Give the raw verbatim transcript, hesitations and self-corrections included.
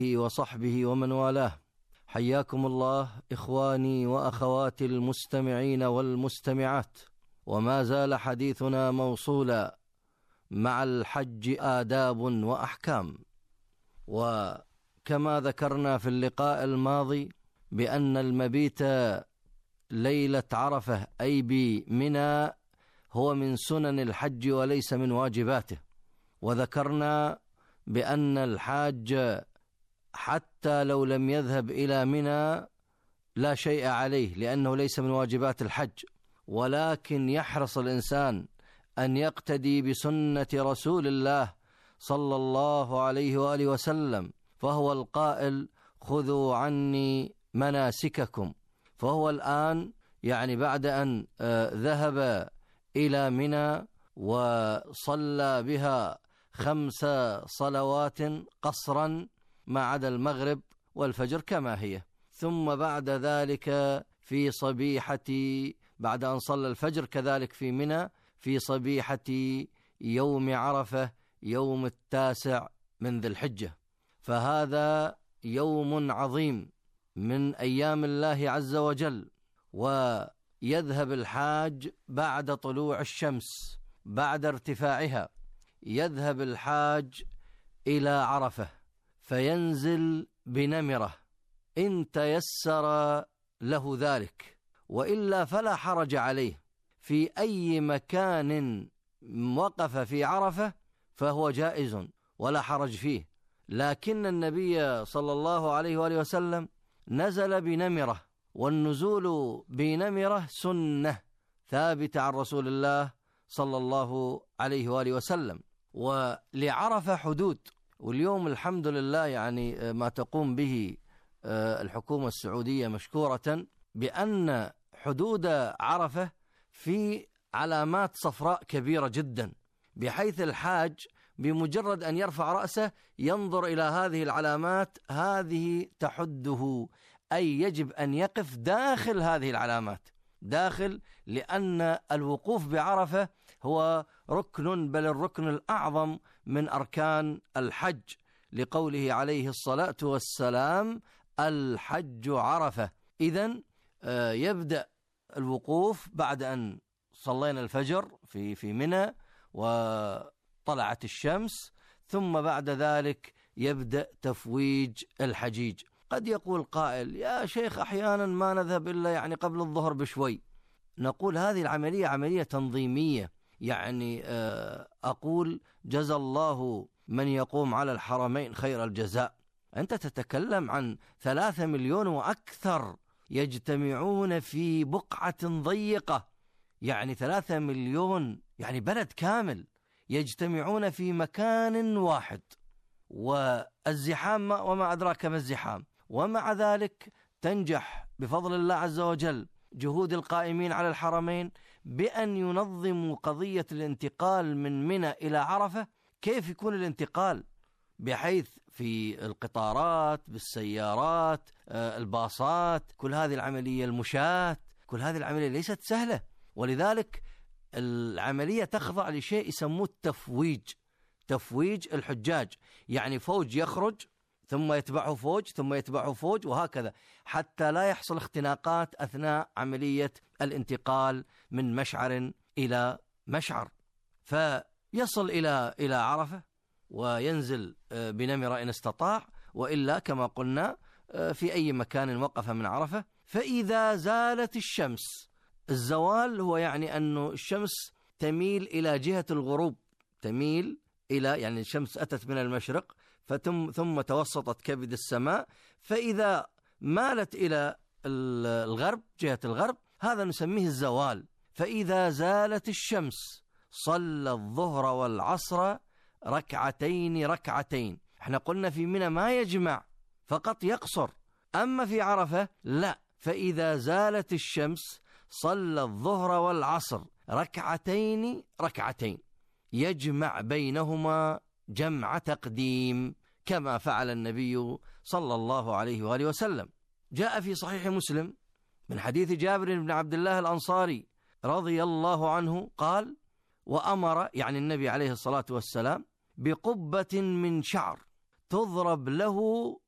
وصحبه ومن والاه. حياكم الله إخواني وأخواتي المستمعين والمستمعات، وما زال حديثنا موصولا مع الحج آداب وأحكام. وكما ذكرنا في اللقاء الماضي بأن المبيت ليلة عرفة أي بمنى هو من سنن الحج وليس من واجباته، وذكرنا بأن الحاج حتى لو لم يذهب إلى منى لا شيء عليه لأنه ليس من واجبات الحج، ولكن يحرص الإنسان أن يقتدي بسنة رسول الله صلى الله عليه وآله وسلم، فهو القائل خذوا عني مناسككم. فهو الآن يعني بعد أن ذهب إلى منى وصلى بها خمس صلوات قصرا ما عدا المغرب والفجر كما هي، ثم بعد ذلك في صبيحة بعد أن صلى الفجر كذلك في منى في صبيحة يوم عرفة يوم التاسع من ذي الحجة، فهذا يوم عظيم من أيام الله عز وجل. ويذهب الحاج بعد طلوع الشمس بعد ارتفاعها، يذهب الحاج إلى عرفة فينزل بنمرة إن تيسر له ذلك، وإلا فلا حرج عليه في أي مكان وقف في عرفة فهو جائز ولا حرج فيه. لكن النبي صلى الله عليه وآله وسلم نزل بنمرة، والنزول بنمرة سنة ثابتة عن رسول الله صلى الله عليه وآله وسلم. ولعرفة حدود، واليوم الحمد لله يعني ما تقوم به الحكومة السعودية مشكورة بأن حدود عرفة في علامات صفراء كبيرة جدا، بحيث الحاج بمجرد أن يرفع رأسه ينظر إلى هذه العلامات، هذه تحده، أي يجب أن يقف داخل هذه العلامات، داخل، لأن الوقوف بعرفة هو ركن، بل الركن الأعظم من أركان الحج، لقوله عليه الصلاة والسلام الحج عرفة. إذن يبدأ الوقوف بعد أن صلينا الفجر في في منى وطلعت الشمس، ثم بعد ذلك يبدأ تفويج الحجيج. قد يقول قائل يا شيخ أحيانا ما نذهب إلا يعني قبل الظهر بشوي. نقول هذه العملية عملية تنظيمية، يعني أقول جزى الله من يقوم على الحرمين خير الجزاء. أنت تتكلم عن ثلاثة مليون وأكثر يجتمعون في بقعة ضيقة، يعني ثلاثة مليون يعني بلد كامل يجتمعون في مكان واحد، والزحام وما أدراك ما الزحام. ومع ذلك تنجح بفضل الله عز وجل جهود القائمين على الحرمين بأن ينظموا قضية الانتقال من منى إلى عرفة. كيف يكون الانتقال؟ بحيث في القطارات، بالسيارات، الباصات، كل هذه العملية، المشاة، كل هذه العملية ليست سهلة، ولذلك العملية تخضع لشيء يسموه التفويج، تفويج الحجاج، يعني فوج يخرج ثم يتبعه فوج ثم يتبعه فوج وهكذا، حتى لا يحصل اختناقات أثناء عملية الانتقال من مشعر إلى مشعر. فيصل إلى إلى عرفة وينزل بنمرة إن استطاع، وإلا كما قلنا في أي مكان وقف من عرفة. فإذا زالت الشمس، الزوال هو يعني أن الشمس تميل إلى جهة الغروب، تميل إلى يعني الشمس أتت من المشرق فتم ثم توسطت كبد السماء، فإذا مالت إلى الغرب جهة الغرب هذا نسميه الزوال. فإذا زالت الشمس صلى الظهر والعصر ركعتين ركعتين. احنا قلنا في منى ما يجمع، فقط يقصر، أما في عرفة لا، فإذا زالت الشمس صلى الظهر والعصر ركعتين ركعتين، يجمع بينهما جمع تقديم كما فعل النبي صلى الله عليه وآله وسلم. جاء في صحيح مسلم من حديث جابر بن عبد الله الأنصاري رضي الله عنه قال: وأمر يعني النبي عليه الصلاة والسلام بقبة من شعر تضرب له